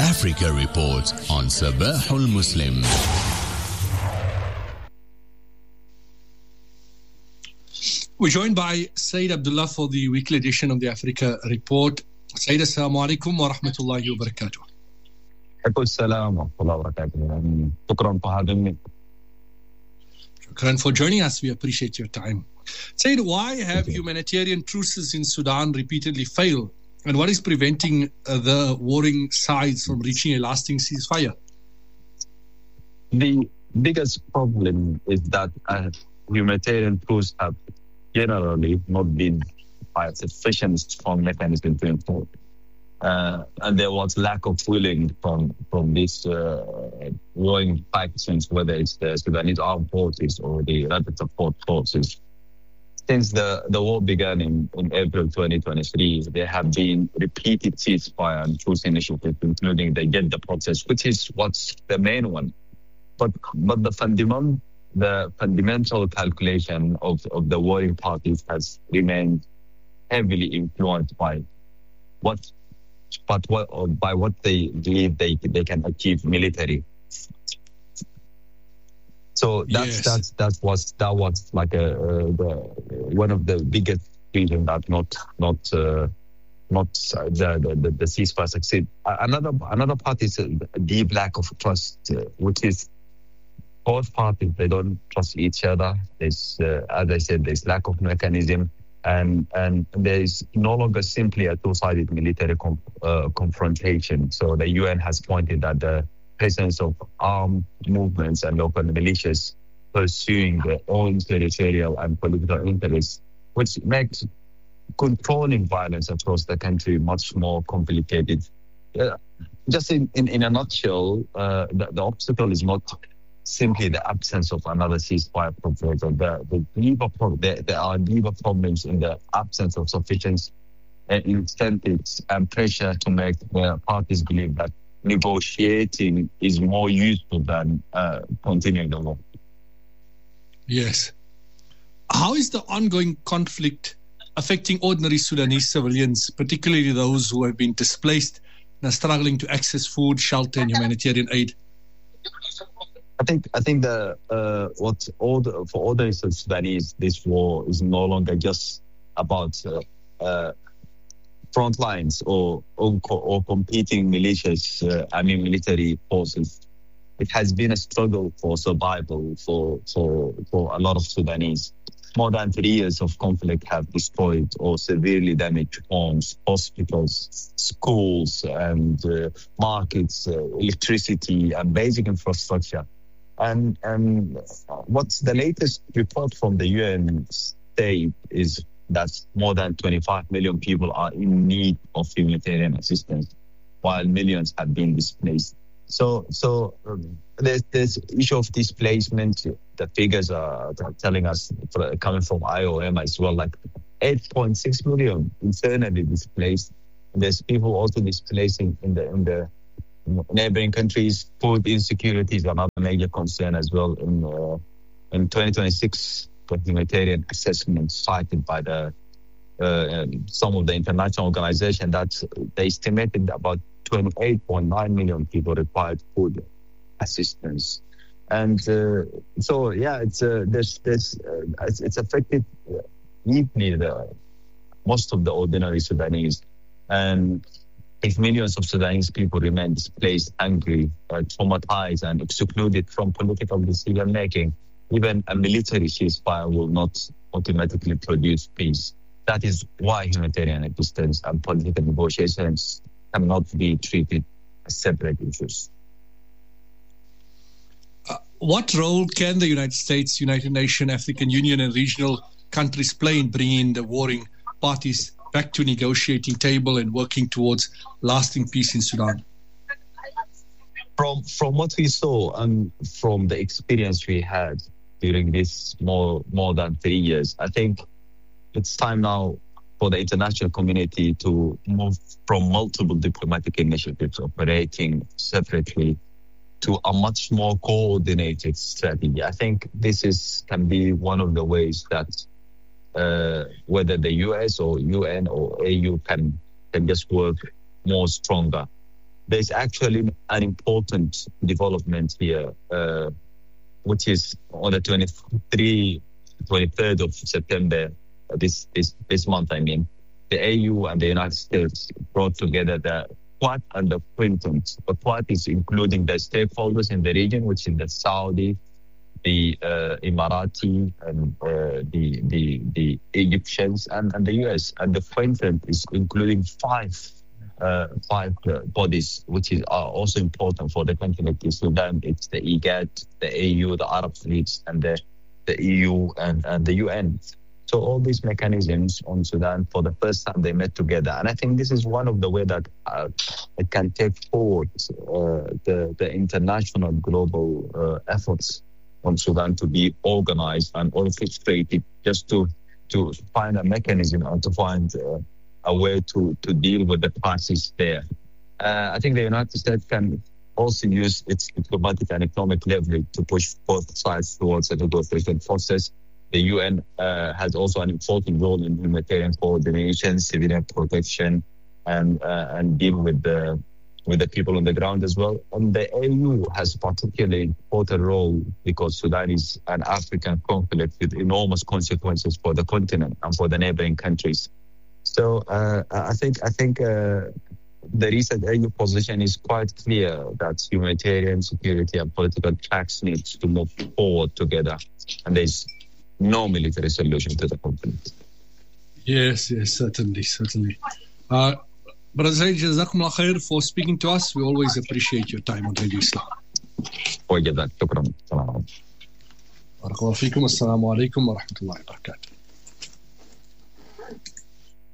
Africa Report on Sabahul Muslim. We're joined by Saeed Abdullah for the weekly edition of the Africa Report. Saeed, assalamu alaikum wa rahmatullahi wa barakatuh. Alaikum assalam wa rahmatullahi wa barakatuh. Shukran for having me. Shukran for joining us. We appreciate your time. Saeed, why have humanitarian truces in Sudan repeatedly failed? And what is preventing the warring sides from reaching a lasting ceasefire? The biggest problem is that humanitarian truces have generally not been a sufficient strong mechanism to enforce. And there was lack of willing from these warring factions, whether it's the Sudanese armed forces or the rapid support forces. Since the war began in April 2023, there have been repeated ceasefire and truce initiatives, including the Jeddah process, which is what's the main one. But the fundamental calculation of the warring parties has remained heavily influenced by what they believe they can achieve militarily. So that was like one of the biggest reasons that not the ceasefire succeed. Another part is a deep lack of trust, which is both parties, they don't trust each other. There's, as I said, there's lack of mechanism, and there is no longer simply a two-sided military confrontation. So the UN has pointed that the presence of armed movements and local militias pursuing their own territorial and political interests, which makes controlling violence across the country much more complicated. Just in a nutshell, the obstacle is not simply the absence of another ceasefire proposal. There are deeper problems in the absence of sufficient incentives and pressure to make the parties believe that negotiating is more useful than continuing the war. Yes. How is the ongoing conflict affecting ordinary Sudanese civilians, particularly those who have been displaced and are struggling to access food, shelter, and humanitarian aid? I think for ordinary Sudanese, this war is no longer just about front lines or competing militias, military forces. It has been a struggle for survival for a lot of Sudanese. More than 3 years of conflict have destroyed or severely damaged homes, hospitals, schools, and markets, electricity, and basic infrastructure. And what's the latest report from the UN state is that more than 25 million people are in need of humanitarian assistance, while millions have been displaced. So there's this issue of displacement. The figures are telling us, coming from IOM as well, like 8.6 million internally displaced. There's people also displacing in the neighboring countries. Food insecurity is another major concern as well. In 2026, the humanitarian assessment cited by some of the international organizations that they estimated about 28.9 million people required food assistance, and it's affected deeply most of the ordinary Sudanese. And if millions of Sudanese people remain displaced, angry, traumatized, and excluded from political decision making, even a military ceasefire will not automatically produce peace. That is why humanitarian assistance and political negotiations cannot be treated as separate issues. What role can the United States, United Nations, African Union, and regional countries play in bringing the warring parties back to negotiating table and working towards lasting peace in Sudan? From what we saw and from the experience we had during this more than 3 years, I think it's time now for the international community to move from multiple diplomatic initiatives operating separately to a much more coordinated strategy. I think this can be one of the ways that whether the US or UN or AU can just work more stronger. there's actually an important development here, which is on the 23rd of September, this month, I mean, the AU and the United States brought together the Quad and the Quintums. The Quad is including the stakeholders in the region, which is the Saudi, the Emirati, and the Egyptians, and the US. And the Quintum is including five bodies, which are also important for the conflict in Sudan. It's the IGAD, the AU, the Arab Leagues, and the EU and the UN. So all these mechanisms on Sudan, for the first time, they met together. And I think this is one of the ways that it can take forward the international global efforts on Sudan to be organized and orchestrated, just to find a mechanism and to find a way to deal with the crisis there. I think the United States can also use its diplomatic and economic leverage to push both sides towards a negotiation process. The UN has also an important role in humanitarian coordination, civilian protection, and deal with the people on the ground as well. And the AU has a particularly important role because Sudan is an African conflict with enormous consequences for the continent and for the neighboring countries. So I think the recent AU position is quite clear that humanitarian, security, and political tracks needs to move forward together, and there's no military solution to the conflict. Yes, certainly. Brother Said, Jazakumullah khair for speaking to us. We always appreciate your time on Radio Islam. Shukran. Barakallahu feekum. Assalamu alaikum wa rahmatullahi wa barakatuh.